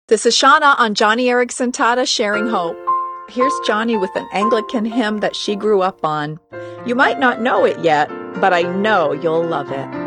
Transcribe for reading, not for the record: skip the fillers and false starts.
This is Shauna on Johnny Erickson Tata Sharing Hope. Here's Johnny with an Anglican hymn that she grew up on. You might not know it yet, but I know you'll love it.